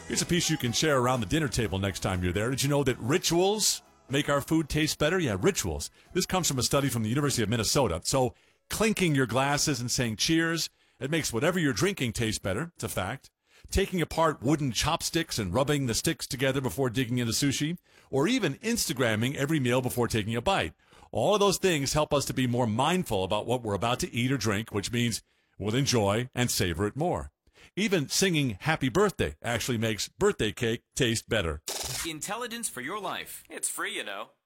Here's a piece you can share around the dinner table next time you're there. Did you know that rituals make our food taste better? Yeah, rituals. This comes from a study from the University of Minnesota. So clinking your glasses and saying cheers, it makes whatever you're drinking taste better. It's a fact. Taking apart wooden chopsticks and rubbing the sticks together before digging into sushi, or even Instagramming every meal before taking a bite. All of those things help us to be more mindful about what we're about to eat or drink, which means we'll enjoy and savor it more. Even singing happy birthday actually makes birthday cake taste better. Intelligence for your life. It's free, you know.